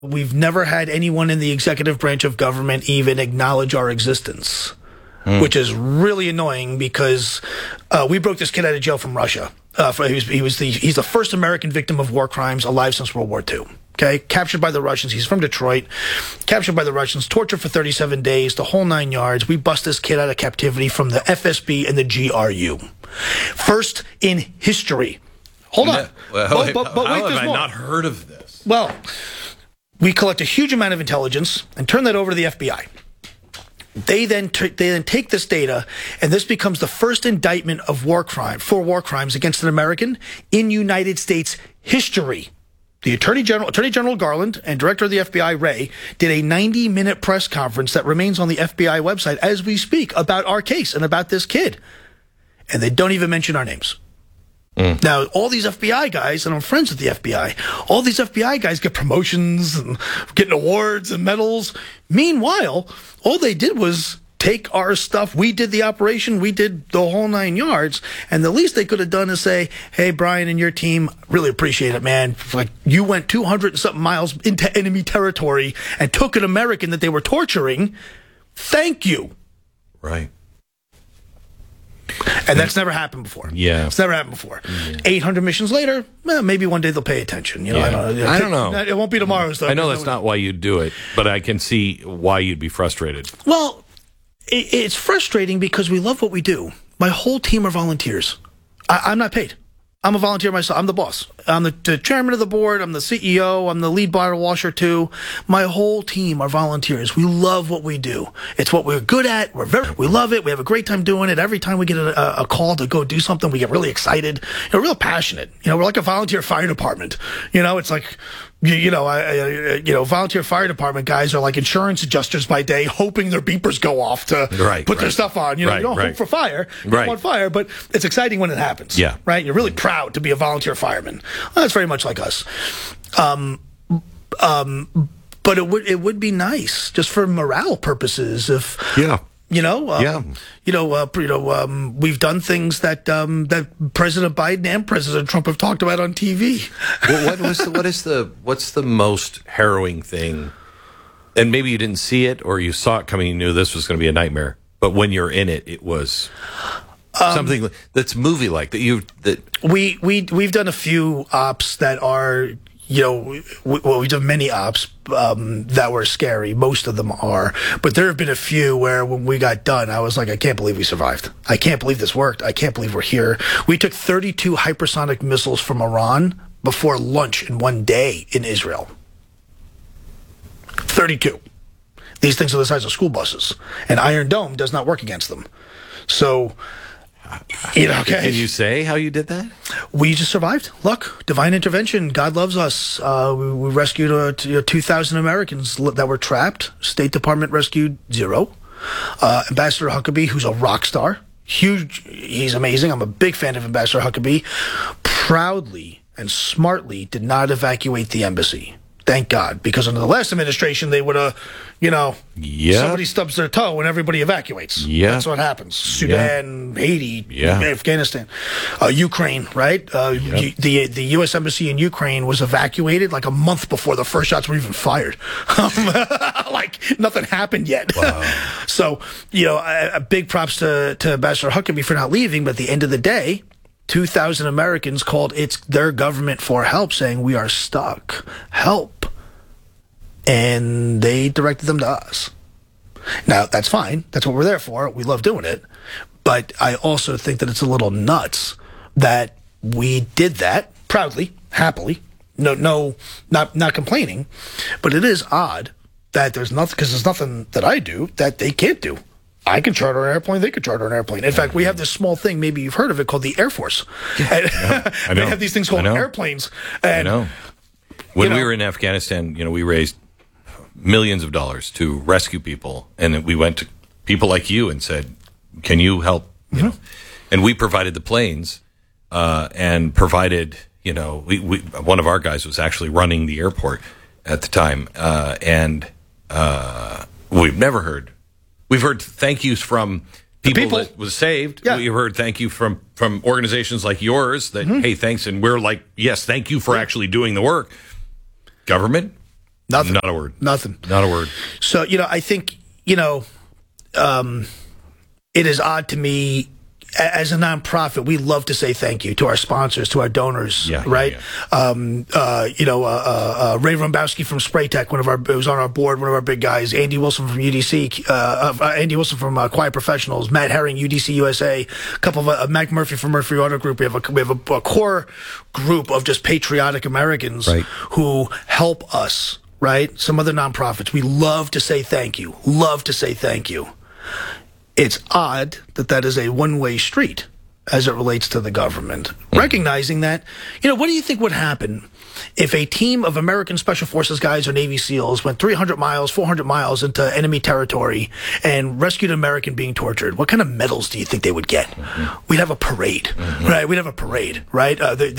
We've never had anyone in the executive branch of government even acknowledge our existence, which is really annoying because we broke this kid out of jail from Russia. He's the first American victim of war crimes alive since World War II. Okay, captured by the Russians. He's from Detroit. Captured by the Russians, tortured for 37 days, the whole 9 yards. We bust this kid out of captivity from the FSB and the GRU. First in history. Hold on. How have I not heard of this? Well, we collect a huge amount of intelligence and turn that over to the FBI. They then take this data, and this becomes the first indictment of war crimes against an American in United States history. The Attorney General Garland and Director of the FBI, Wray, did a 90-minute press conference that remains on the FBI website as we speak about our case and about this kid. And they don't even mention our names. Now, all these FBI guys, and I'm friends with the FBI, all these FBI guys get promotions and getting awards and medals. Meanwhile, all they did was take our stuff. We did the operation. We did the whole 9 yards. And the least they could have done is say, hey, Brian and your team, really appreciate it, man. Like, you went 200 and something miles into enemy territory and took an American that they were torturing. Thank you. Right. And that's never happened before. Yeah. It's never happened before. Yeah. 800 missions later, well, maybe one day they'll pay attention. You know, I don't know. It won't be tomorrow's, though. I know that's not why you'd do it, but I can see why you'd be frustrated. Well, it's frustrating because we love what we do. My whole team are volunteers. I'm not paid. I'm a volunteer myself. I'm the boss. I'm the chairman of the board. I'm the CEO. I'm the lead bottle washer, too. My whole team are volunteers. We love what we do. It's what we're good at. We love it. We have a great time doing it. Every time we get a call to go do something, we get really excited. Real passionate. We're like a volunteer fire department. It's like, volunteer fire department guys are like insurance adjusters by day, hoping their beepers go off to put their stuff on. You don't hope for fire. You don't want fire, but it's exciting when it happens. Yeah. Right? You're really proud to be a volunteer fireman. Well, that's very much like us. But it would be nice just for morale purposes if we've done things that that President Biden and President Trump have talked about on TV. Well, what's the most harrowing thing? And maybe you didn't see it, or you saw it coming. You knew this was going to be a nightmare, but when you're in it, it was something that's movie-like. We've done a few ops that are. We've done many ops that were scary. Most of them are. But there have been a few where when we got done, I was like, I can't believe we survived. I can't believe this worked. I can't believe we're here. We took 32 hypersonic missiles from Iran before lunch in one day in Israel. 32. These things are the size of school buses. And Iron Dome does not work against them. So... Can you say how you did that? We just survived. Luck, divine intervention. God loves us. We rescued 2,000 Americans that were trapped. State Department rescued 0. Ambassador Huckabee, who's a rock star, huge. He's amazing. I'm a big fan of Ambassador Huckabee. Proudly and smartly did not evacuate the embassy. Thank God, because under the last administration, they would have, somebody stubs their toe and everybody evacuates. Yeah. That's what happens. Sudan, Haiti, Afghanistan, Ukraine, right? The U.S. Embassy in Ukraine was evacuated like a month before the first shots were even fired. Like nothing happened yet. Wow. So, a big props to Ambassador Huckabee for not leaving, but at the end of the day, 2,000 Americans called their government for help, saying, we are stuck. Help. And they directed them to us. Now, that's fine. That's what we're there for. We love doing it. But I also think that it's a little nuts that we did that proudly, happily. No, not complaining. But it is odd that there's nothing that I do that they can't do. I can charter an airplane. They could charter an airplane. In fact, we have this small thing, maybe you've heard of it, called the Air Force. I know. They have these things called airplanes. And, I know. When we were in Afghanistan, we raised millions of dollars to rescue people. And we went to people like you and said, can you help? And we provided the planes and provided, one of our guys was actually running the airport at the time. And we've never heard. We've heard thank yous from people that was saved. Yeah. We've heard thank you from organizations like yours that, hey, thanks. And we're like, yes, thank you for actually doing the work. Government, Nothing. Not a word. Nothing. Not a word. So, I think, it is odd to me. As a nonprofit, we love to say thank you to our sponsors, to our donors, right? Yeah. Ray Rombowski from Spraytech, was on our board, one of our big guys. Andy Wilson from UDC, Andy Wilson from Quiet Professionals, Matt Herring, UDC USA, a couple of Mac Murphy from Murphy Auto Group. We have a core group of just patriotic Americans who help us, right? Some other nonprofits. We love to say thank you. Love to say thank you. It's odd that is a one-way street as it relates to the government. Recognizing that, what do you think would happen if a team of American Special Forces guys or Navy SEALs went 300 miles, 400 miles into enemy territory and rescued an American being tortured? What kind of medals do you think they would get? We'd have a parade, right? We'd have a parade, right?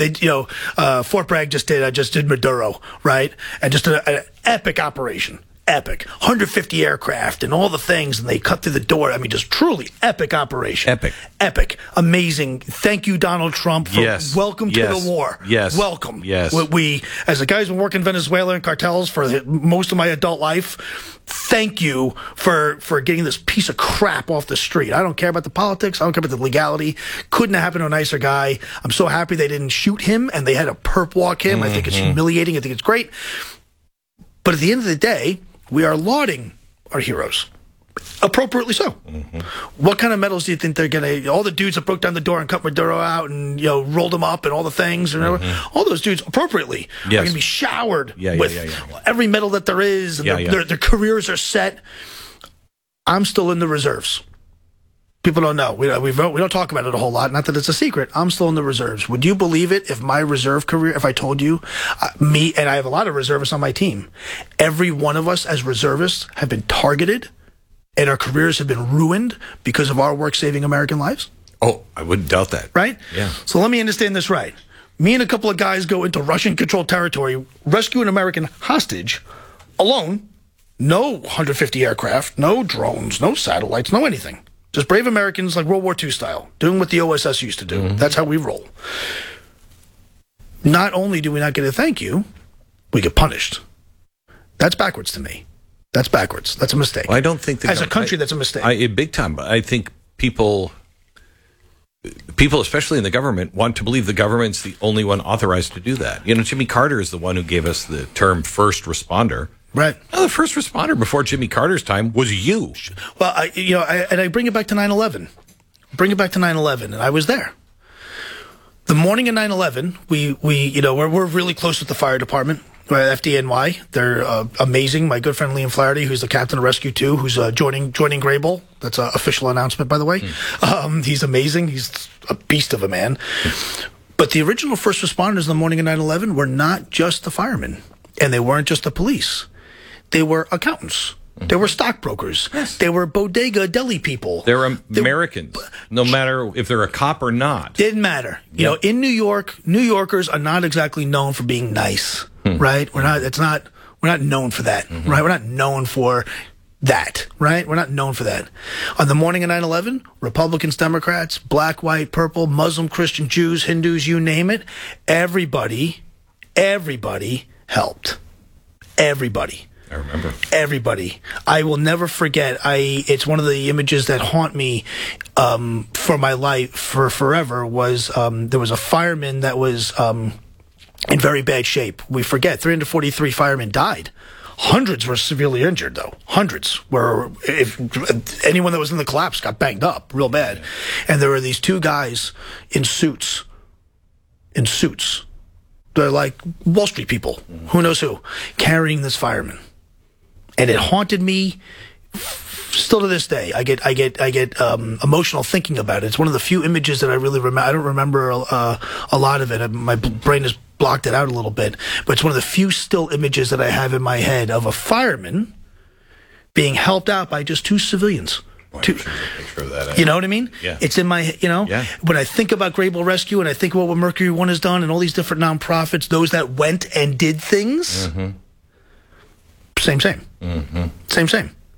Fort Bragg just did Maduro, right? And just an epic operation. Epic. 150 aircraft and all the things, and they cut through the door. I mean, just truly epic operation. Epic. Amazing. Thank you, Donald Trump, for welcome to the war. Yes. Welcome. Yes. We, as a guy who's been working in Venezuela and cartels for most of my adult life, thank you for getting this piece of crap off the street. I don't care about the politics. I don't care about the legality. Couldn't have happened to a nicer guy. I'm so happy they didn't shoot him and they had to perp walk him. I think it's humiliating. I think it's great. But at the end of the day, we are lauding our heroes. Appropriately so. What kind of medals do you think they're going to... All the dudes that broke down the door and cut Maduro out and, rolled him up and all the things, all those dudes, appropriately, are going to be showered with every medal that there is. And their careers are set. I'm still in the reserves. People don't know. We don't talk about it a whole lot. Not that it's a secret. I'm still in the reserves. Would you believe it if my reserve career, if I told you, and I have a lot of reservists on my team, every one of us as reservists have been targeted and our careers have been ruined because of our work saving American lives? Oh, I wouldn't doubt that. Right? Yeah. So let me understand this right. Me and a couple of guys go into Russian-controlled territory, rescue an American hostage alone. No 150 aircraft, no drones, no satellites, no anything. Just brave Americans like World War II style, doing what the OSS used to do. That's how we roll. Not only do we not get a thank you, we get punished. That's backwards to me. That's backwards. That's a mistake. Well, I don't think... As a country, that's a mistake. Big time. I think people, especially in the government, want to believe the government's the only one authorized to do that. Jimmy Carter is the one who gave us the term first responder. Right. No, the first responder before Jimmy Carter's time was you. Well, I bring it back to 9/11. Bring it back to 9/11, and I was there. The morning of 9/11, we're really close with the fire department, right, FDNY. They're amazing. My good friend Liam Flaherty, who's the captain of Rescue 2, who's joining Grable. That's an official announcement, by the way. He's amazing. He's a beast of a man. But the original first responders in the morning of 9/11 were not just the firemen, and they weren't just the police. They were accountants. They were stockbrokers. Yes. They were bodega deli people. They're Americans, no matter if they're a cop or not. Didn't matter. In New York, New Yorkers are not exactly known for being nice, right? We're not known for that, right? We're not known for that, right? We're not known for that. On the morning of 9/11, Republicans, Democrats, black, white, purple, Muslim, Christian, Jews, Hindus, you name it, everybody helped. Everybody. I remember. Everybody. I will never forget. It's one of the images that haunt me for my life, for forever, was there was a fireman that was in very bad shape. We forget, 343 firemen died. Hundreds were severely injured, though. Hundreds were, if anyone that was in the collapse got banged up real bad. And there were these two guys in suits. They're like Wall Street people, who knows who, carrying this fireman. And it haunted me still to this day. I get emotional thinking about it. It's one of the few images that I really remember. I don't remember a lot of it. My brain has blocked it out a little bit. But it's one of the few still images that I have in my head of a fireman being helped out by just two civilians. Picture of that. You know what I mean? Yeah. It's in my, when I think about Grable Rescue and I think about what Mercury One has done and all these different nonprofits, those that went and did things, same.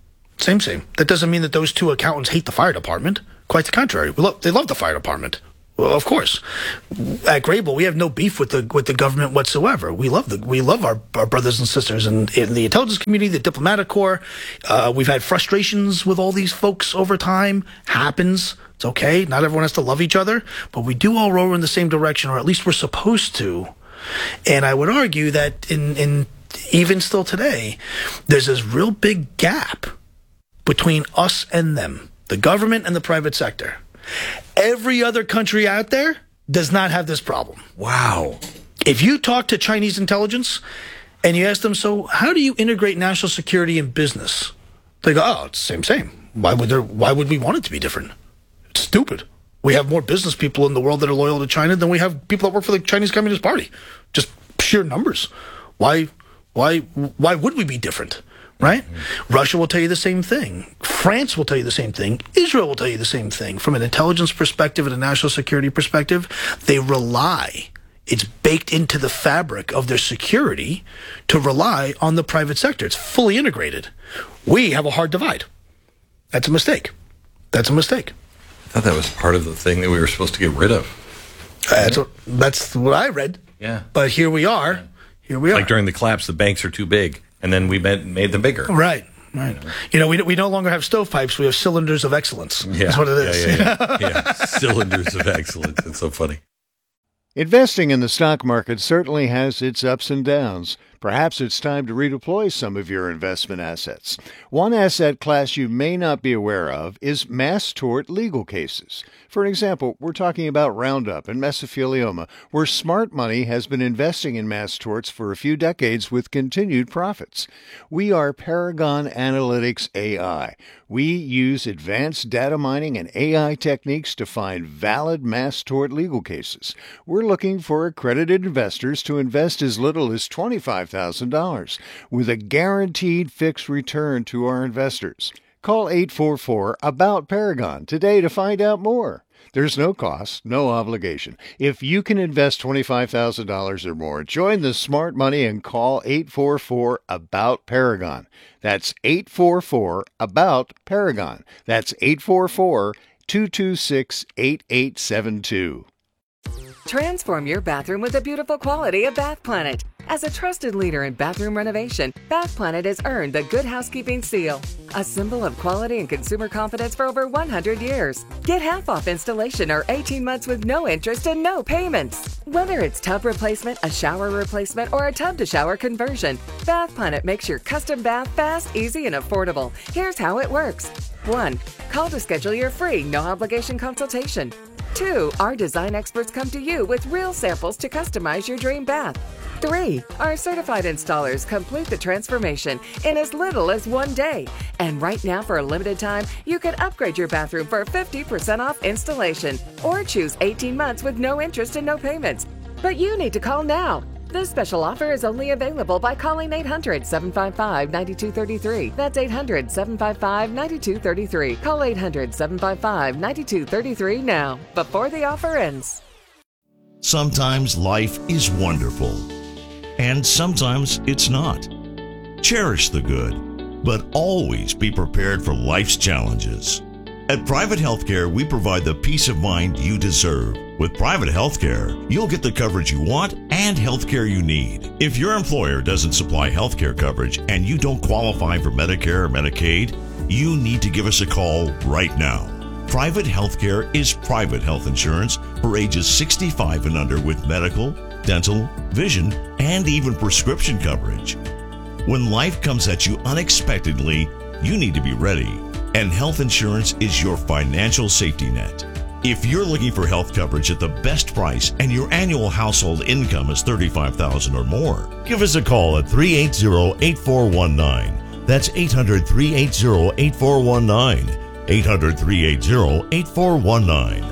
That doesn't mean that those two accountants hate the fire department. Quite the contrary. They love the fire department. Well, of course. At Grable, we have no beef with the government whatsoever. We love our brothers and sisters in the intelligence community, the diplomatic corps. We've had frustrations with all these folks over time. Happens. It's okay. Not everyone has to love each other, but we do all row in the same direction, or at least we're supposed to. And I would argue that in even still today, there's this real big gap between us and them, the government and the private sector. Every other country out there does not have this problem. Wow. If you talk to Chinese intelligence and you ask them, so how do you integrate national security in business? They go, oh, it's the same. Why would we want it to be different? It's stupid. We have more business people in the world that are loyal to China than we have people that work for the Chinese Communist Party. Just sheer numbers. Why would we be different? Right? Russia will tell you the same thing. France will tell you the same thing. Israel will tell you the same thing. From an intelligence perspective and a national security perspective, they rely, it's baked into the fabric of their security to rely on the private sector. It's fully integrated. We have a hard divide. That's a mistake. That's a mistake. I thought that was part of the thing that we were supposed to get rid of. That's what I read. Yeah. But here we are. Here we are. Like during the collapse, the banks are too big. And then we made them bigger. Right. You know, we no longer have stovepipes. We have cylinders of excellence. Yeah. That's what it is. Yeah. Cylinders of excellence. It's so funny. Investing in the stock market certainly has its ups and downs. Perhaps it's time to redeploy some of your investment assets. One asset class you may not be aware of is mass tort legal cases. For example, we're talking about Roundup and mesothelioma, where smart money has been investing in mass torts for a few decades with continued profits. We are Paragon Analytics AI. We use advanced data mining and AI techniques to find valid mass tort legal cases. We're looking for accredited investors to invest as little as $25,000 with a guaranteed fixed return to our investors. Call 844-ABOUT-PARAGON today to find out more. There's no cost, no obligation. If you can invest $25,000 or more, join the smart money and call 844-ABOUT-PARAGON. That's 844-ABOUT-PARAGON. That's 844-226-8872. Transform your bathroom with the beautiful quality of Bath Planet. As a trusted leader in bathroom renovation, Bath Planet has earned the Good Housekeeping seal, a symbol of quality and consumer confidence for over 100 years. Get half off installation or 18 months with no interest and no payments. Whether it's tub replacement, a shower replacement, or a tub-to-shower conversion, Bath Planet makes your custom bath fast, easy, and affordable. Here's how it works. 1. Call to schedule your free, no-obligation consultation. 2. Our design experts come to you with real samples to customize your dream bath. 3. Our certified installers complete the transformation in as little as 1 day. And right now, for a limited time, you can upgrade your bathroom for 50% off installation or choose 18 months with no interest and no payments. But you need to call now. This special offer is only available by calling 800-755-9233. That's 800-755-9233. Call 800-755-9233 now, before the offer ends. Sometimes life is wonderful, and sometimes it's not. Cherish the good, but always be prepared for life's challenges. At Private Healthcare, we provide the peace of mind you deserve. With private healthcare, you'll get the coverage you want and healthcare you need. If your employer doesn't supply healthcare coverage and you don't qualify for Medicare or Medicaid, you need to give us a call right now. Private healthcare is private health insurance for ages 65 and under with medical, dental, vision, and even prescription coverage. When life comes at you unexpectedly, you need to be ready, and health insurance is your financial safety net. If you're looking for health coverage at the best price and your annual household income is $35,000 or more, give us a call at 380-8419. That's 800-380-8419. 800-380-8419.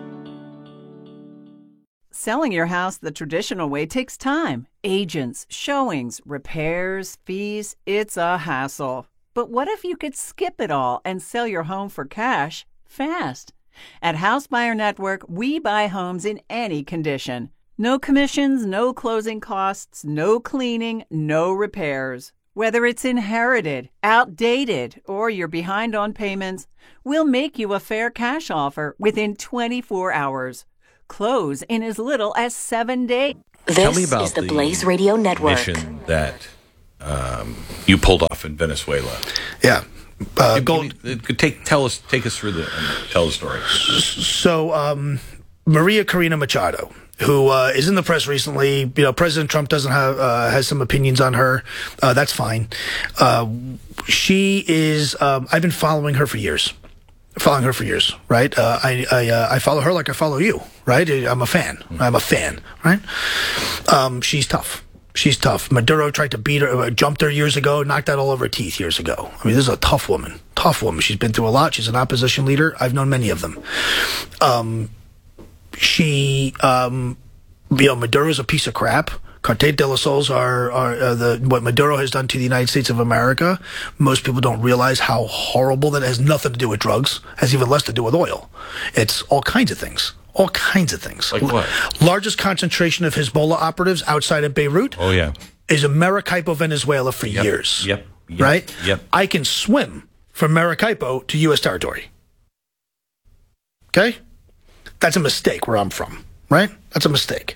Selling your house the traditional way takes time. Agents, showings, repairs, fees. It's a hassle. But what if you could skip it all and sell your home for cash fast? At House Buyer Network, we buy homes in any condition. No commissions, no closing costs, no cleaning, no repairs. Whether it's inherited, outdated, or you're behind on payments, we'll make you a fair cash offer within 24 hours. close in as little as 7 days. Tell me This about is the Blaze Radio Network. mission that you pulled off in Venezuela. Yeah. Take us through tell the story. So, Maria Corina Machado, who is in the press recently, President Trump doesn't have has some opinions on her. That's fine. She is. I've been following her for years. Right? I follow her like I follow you, right? I'm a fan, right? She's tough. Maduro tried to beat her, jumped her years ago, knocked out all of her teeth years ago. I mean, this is a tough woman. She's been through a lot. She's an opposition leader. I've known many of them. Maduro's a piece of crap. Cartel de los Sols are what Maduro has done to the United States of America. Most people don't realize how horrible that has nothing to do with drugs, has even less to do with oil. It's all kinds of things. Like what? Largest concentration of Hezbollah operatives outside of Beirut. Oh, yeah. Is in Maracaibo, Venezuela for years. Yep. Right? Yep. I can swim from Maracaibo to U.S. territory. Okay? That's a mistake where I'm from. Right? That's a mistake.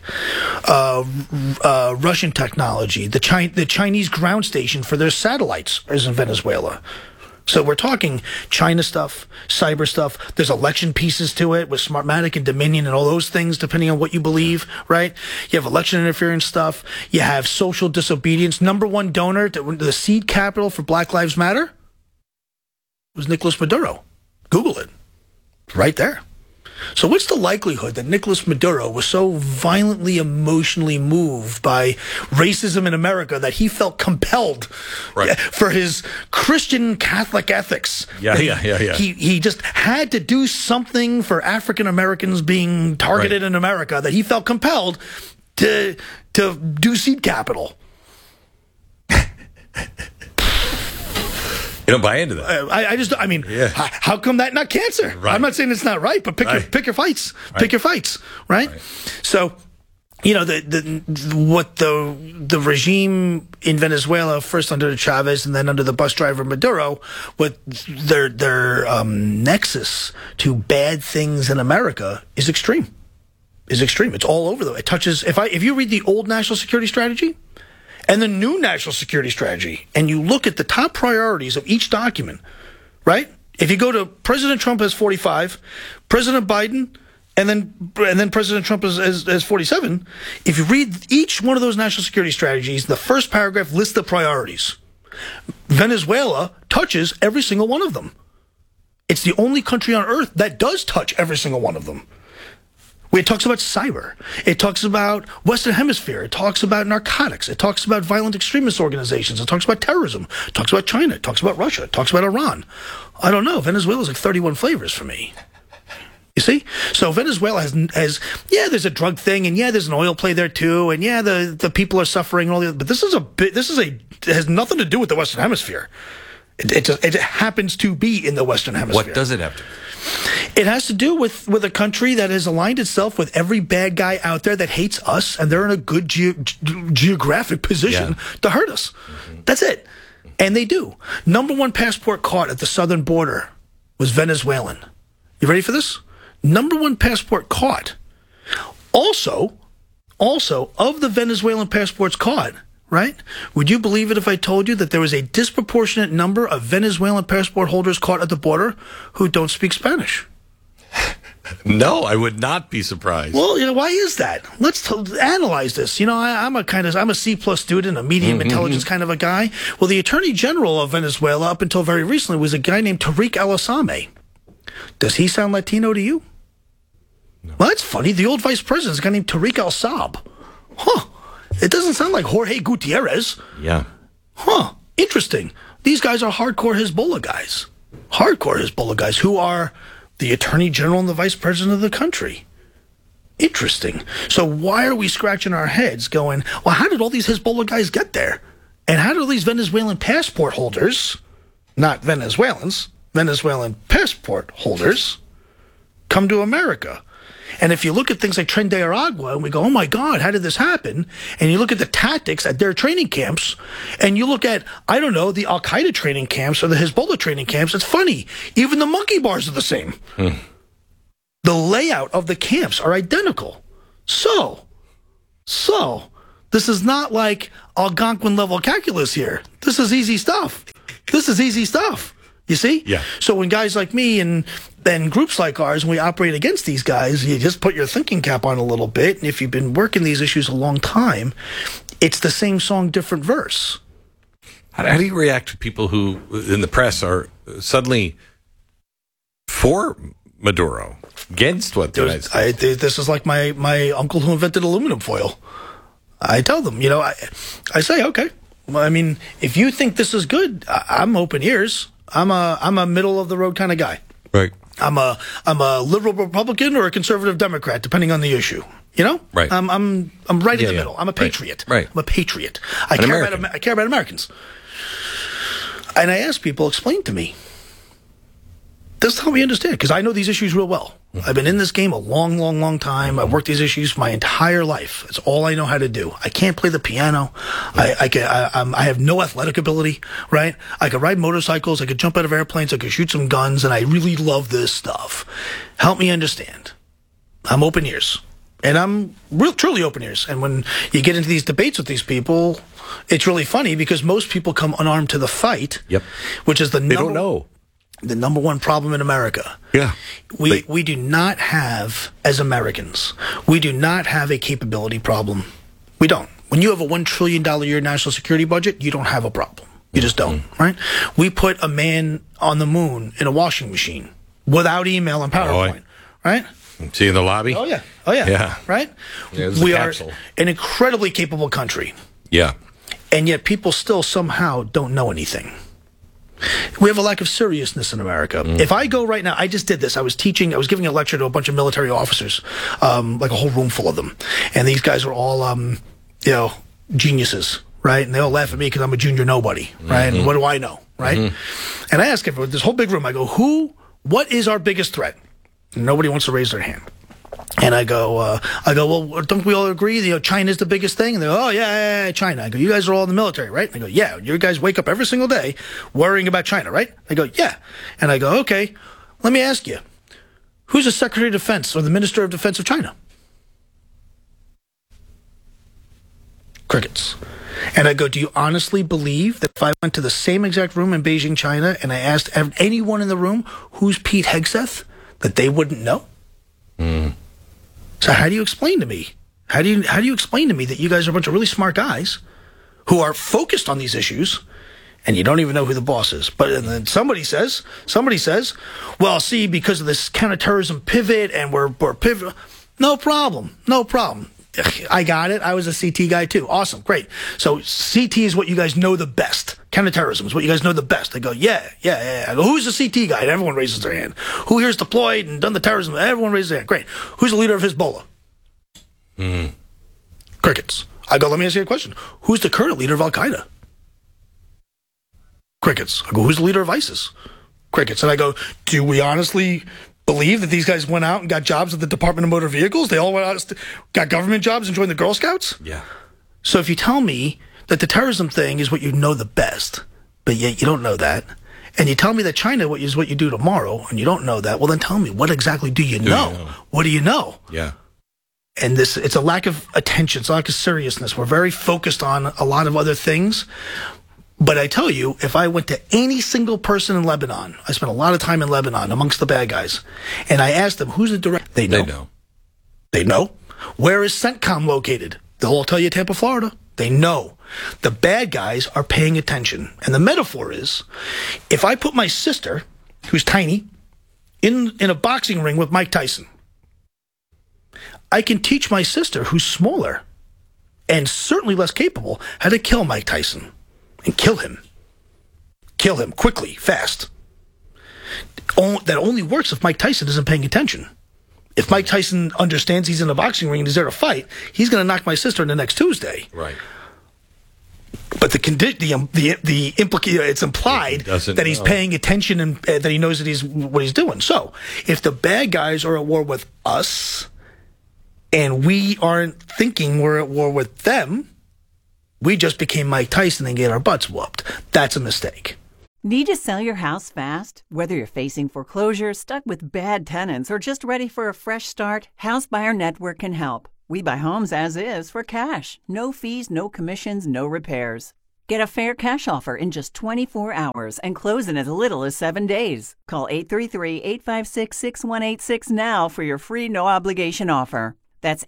Russian technology. The Chinese ground station for their satellites is in Venezuela. So we're talking China stuff, cyber stuff. There's election pieces to it with Smartmatic and Dominion and all those things, depending on what you believe, right? You have election interference stuff. You have social disobedience. Number one donor to the seed capital for Black Lives Matter was Nicolas Maduro. Google it. It's right there. So what's the likelihood that Nicolas Maduro was so violently emotionally moved by racism in America that he felt compelled for his Christian Catholic ethics? Yeah. He just had to do something for African Americans being targeted in America that he felt compelled to do seed capital. You don't buy into that. How come that not cancer? Right. I'm not saying it's not right, but pick your fights. Right. Pick your fights, right? So, what the regime in Venezuela, first under Chavez and then under the bus driver Maduro, what their nexus to bad things in America is extreme. It's all over it touches. If you read the old national security strategy and the new national security strategy, and you look at the top priorities of each document, right? If you go to President Trump has 45, President Biden, and then President Trump has 47. If you read each one of those national security strategies, the first paragraph lists the priorities. Venezuela touches every single one of them. It's the only country on earth that does touch every single one of them. It talks about cyber. It talks about Western Hemisphere. It talks about narcotics. It talks about violent extremist organizations. It talks about terrorism. It talks about China. It talks about Russia. It talks about Iran. I don't know. Venezuela's like 31 flavors for me. You see? So Venezuela has there's a drug thing, and there's an oil play there too, and the people are suffering and all the, but it has nothing to do with the Western Hemisphere. It happens to be in the Western Hemisphere. What does it have to do? It has to do with a country that has aligned itself with every bad guy out there that hates us, and they're in a good geographic position to hurt us. Mm-hmm. That's it. And they do. Number one passport caught at the southern border was Venezuelan. You ready for this? Number one passport caught. Also, of the Venezuelan passports caught, right? Would you believe it if I told you that there was a disproportionate number of Venezuelan passport holders caught at the border who don't speak Spanish? No, I would not be surprised. Well, why is that? Let's analyze this. I'm a C+ student, a medium intelligence kind of a guy. Well, the Attorney General of Venezuela, up until very recently, was a guy named Tariq El-Asame. Does he sound Latino to you? No. Well, that's funny. The old vice president is a guy named Tariq El-Saab. Huh. It doesn't sound like Jorge Gutierrez. Yeah. Huh. Interesting. These guys are hardcore Hezbollah guys who are the Attorney General and the Vice President of the country. Interesting. So why are we scratching our heads going, well, how did all these Hezbollah guys get there? And how did all these Venezuelan passport holders, not Venezuelans, Venezuelan passport holders, come to America? And if you look at things like Tren de Aragua, and we go, oh my God, how did this happen? And you look at the tactics at their training camps, and you look at, I don't know, the Al-Qaeda training camps or the Hezbollah training camps, it's funny. Even the monkey bars are the same. The layout of the camps are identical. So, this is not like Algonquin level calculus here. This is easy stuff. You see? Yeah. So when guys like me and groups like ours, when we operate against these guys, you just put your thinking cap on a little bit. And if you've been working these issues a long time, it's the same song, different verse. How do you react to people who, in the press, are suddenly for Maduro, against what the United States? This is like my uncle who invented aluminum foil. I tell them, I say, okay. Well, I mean, if you think this is good, I'm open ears. I'm a middle of the road kind of guy. Right. I'm a liberal Republican or a conservative Democrat, depending on the issue. Right. I'm right in the middle. I'm a patriot. Right. I'm a patriot. I care about Americans. And I ask people, explain to me. This help me understand, because I know these issues real well. I've been in this game a long, long, long time. I've worked these issues my entire life. It's all I know how to do. I can't play the piano. I have no athletic ability, right? I could ride motorcycles. I could jump out of airplanes. I could shoot some guns, and I really love this stuff. Help me understand. I'm open ears. And I'm truly open ears. And when you get into these debates with these people, it's really funny because most people come unarmed to the fight, which is they don't know. The number one problem in America. Yeah. We do not have, as Americans, we do not have a capability problem. We don't. When you have a $1 trillion a year national security budget, you don't have a problem. You just don't, right? We put a man on the moon in a washing machine without email and PowerPoint, right? See in the lobby? Oh, yeah. Yeah. Right? Yeah, we are an incredibly capable country. Yeah. And yet people still somehow don't know anything. We have a lack of seriousness in America. If I go right now, I just did this. I was giving a lecture to a bunch of military officers, like a whole room full of them. And these guys are all, geniuses, right? And they all laugh at me because I'm a junior nobody, right? And what do I know, right? And I ask everyone, this whole big room, I go, what is our biggest threat? And nobody wants to raise their hand. And I go, well, don't we all agree? China's the biggest thing? And they go, oh, yeah, China. I go, you guys are all in the military, right? And I go, yeah, you guys wake up every single day worrying about China, right? I go, yeah. And I go, okay, let me ask you, who's the Secretary of Defense or the Minister of Defense of China? Crickets. And I go, do you honestly believe that if I went to the same exact room in Beijing, China, and I asked anyone in the room, who's Pete Hegseth, that they wouldn't know? So how do you explain to me? How do you explain to me that you guys are a bunch of really smart guys who are focused on these issues, and you don't even know who the boss is? But and then somebody says, well, see, because of this counterterrorism pivot, and we're pivot. No problem. I got it. I was a CT guy too. Awesome, great. So CT is what you guys know the best. Counterterrorism is what you guys know the best. They go, yeah. I go, who's the CT guy? And everyone raises their hand. Who here's deployed and done the terrorism? Everyone raises their hand. Great. Who's the leader of Hezbollah? Crickets. I go, let me ask you a question. Who's the current leader of Al-Qaeda? Crickets. I go, who's the leader of ISIS? Crickets. And I go, do we honestly believe that these guys went out and got jobs at the Department of Motor Vehicles? They all went out, got government jobs and joined the Girl Scouts? Yeah. So if you tell me that the terrorism thing is what you know the best, but yet you don't know that, and you tell me that China is what you do tomorrow, and you don't know that, well, then tell me, what exactly do you know? What do you know? Yeah. And it's a lack of attention. It's a lack of seriousness. We're very focused on a lot of other things. But I tell you, if I went to any single person in Lebanon, I spent a lot of time in Lebanon amongst the bad guys, and I asked them, who's the director? They know. They know. Where is CENTCOM located? They'll all tell you Tampa, Florida. They know. The bad guys are paying attention. And the metaphor is, if I put my sister, who's tiny, in a boxing ring with Mike Tyson, I can teach my sister, who's smaller and certainly less capable, how to kill Mike Tyson. And kill him. Kill him quickly, fast. That only works if Mike Tyson isn't paying attention. If Mike Tyson understands he's in a boxing ring and he's there to fight, he's going to knock my sister in the next Tuesday. Right. But it's implied that he's paying attention and that he knows that what he's doing. So, if the bad guys are at war with us, and we aren't thinking we're at war with them, we just became Mike Tyson and get our butts whooped. That's a mistake. Need to sell your house fast? Whether you're facing foreclosure, stuck with bad tenants, or just ready for a fresh start, House Buyer Network can help. We buy homes as is for cash. No fees, no commissions, no repairs. Get a fair cash offer in just 24 hours and close in as little as 7 days. Call 833-856-6186 now for your free no-obligation offer. That's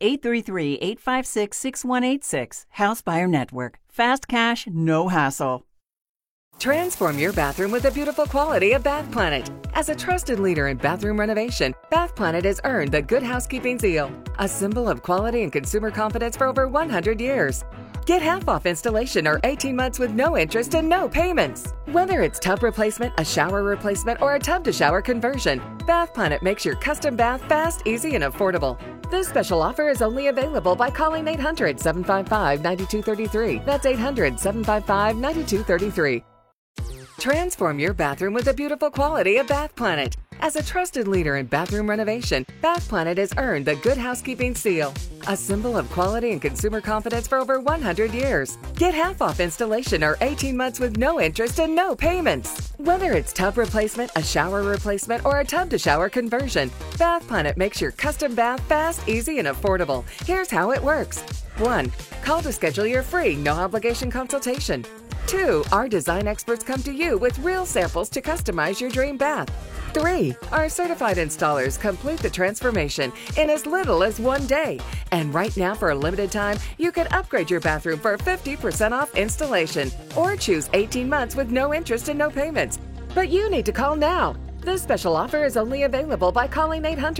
833-856-6186. House Buyer Network. Fast cash, no hassle. Transform your bathroom with the beautiful quality of Bath Planet. As a trusted leader in bathroom renovation, Bath Planet has earned the Good Housekeeping seal, a symbol of quality and consumer confidence for over 100 years. Get half off installation or 18 months with no interest and no payments. Whether it's tub replacement, a shower replacement, or a tub-to-shower conversion, Bath Planet makes your custom bath fast, easy, and affordable. This special offer is only available by calling 800-755-9233. That's 800-755-9233. Transform your bathroom with the beautiful quality of Bath Planet. As a trusted leader in bathroom renovation, Bath Planet has earned the Good Housekeeping seal, a symbol of quality and consumer confidence for over 100 years. Get half off installation or 18 months with no interest and no payments. Whether it's tub replacement, a shower replacement, or a tub-to-shower conversion, Bath Planet makes your custom bath fast, easy, and affordable. Here's how it works. 1. Call to schedule your free, no-obligation consultation. 2. Our design experts come to you with real samples to customize your dream bath. 3. Our certified installers complete the transformation in as little as 1 day. And right now, for a limited time, you can upgrade your bathroom for 50% off installation or choose 18 months with no interest and no payments. But you need to call now. This special offer is only available by calling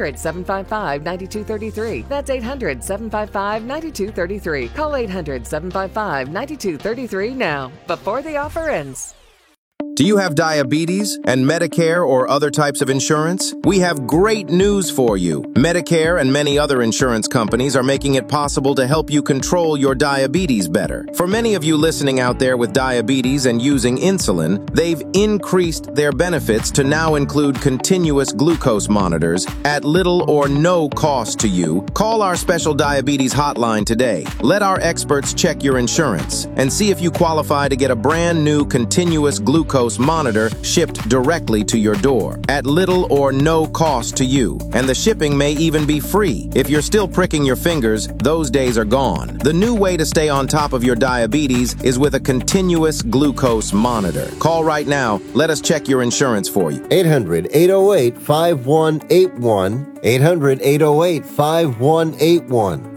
800-755-9233. That's 800-755-9233. Call 800-755-9233 now, before the offer ends. Do you have diabetes and Medicare or other types of insurance? We have great news for you. Medicare and many other insurance companies are making it possible to help you control your diabetes better. For many of you listening out there with diabetes and using insulin, they've increased their benefits to now include continuous glucose monitors at little or no cost to you. Call our special diabetes hotline today. Let our experts check your insurance and see if you qualify to get a brand new continuous glucose monitor shipped directly to your door at little or no cost to you. And the shipping may even be free. If you're still pricking your fingers, those days are gone. The new way to stay on top of your diabetes is with a continuous glucose monitor. Call right now. Let us check your insurance for you. 800-808-5181. 800-808-5181.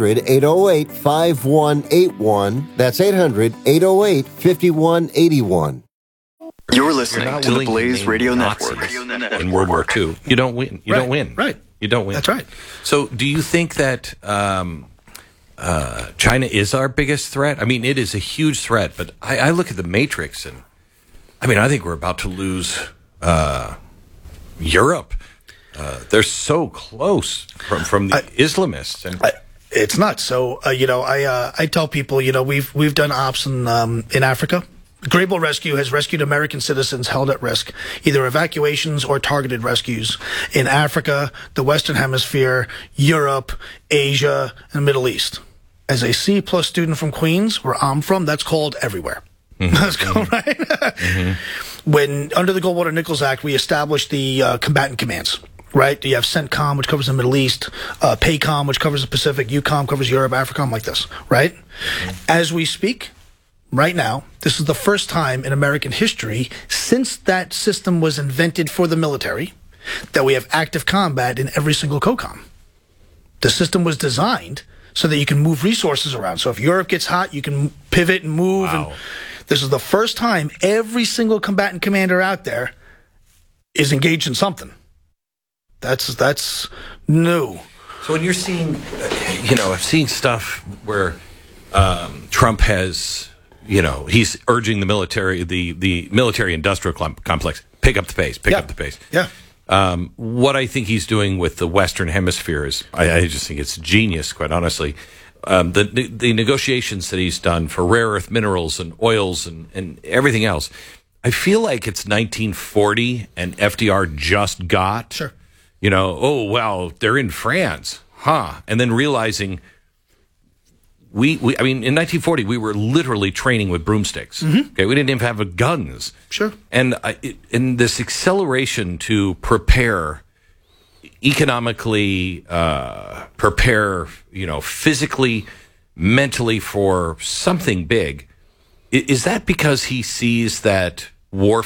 800-808-5181. That's 800-808-5181. You're listening to the Blaze Radio Network. In World War II, you don't win. You don't win. Right. You don't win. That's right. So, do you think that China is our biggest threat? I mean, it is a huge threat. But I look at the Matrix, and I mean, I think we're about to lose Europe. They're so close from the Islamists, and it's nuts. So, I tell people, we've done ops in Africa. Grey Bull Rescue has rescued American citizens held at risk, either evacuations or targeted rescues in Africa, the Western Hemisphere, Europe, Asia, and the Middle East. As a C+ student from Queens, where I'm from, that's called everywhere. Mm-hmm. That's called, right? Mm-hmm. When, under the Goldwater-Nichols Act, we established the combatant commands. Right? You have CENTCOM, which covers the Middle East, PACOM, which covers the Pacific, EUCOM covers Europe, AFRICOM, like this, right? Mm-hmm. As we speak, right now, this is the first time in American history since that system was invented for the military that we have active combat in every single COCOM. The system was designed so that you can move resources around. So if Europe gets hot, you can pivot and move. Wow. And this is the first time every single combatant commander out there is engaged in something. That's new. So when you're seeing, seeing stuff where Trump has... he's urging the military industrial complex, pick up the pace, up the pace. Yeah. What I think he's doing with the Western Hemisphere is, I just think it's genius, quite honestly. The negotiations that he's done for rare earth minerals and oils and everything else, I feel like it's 1940 and FDR just got, sure. They're in France, huh? And then realizing I mean, in 1940, we were literally training with broomsticks. Okay, we didn't even have guns. Sure. And in this acceleration to prepare economically, prepare, physically, mentally for something big, is that because he sees that war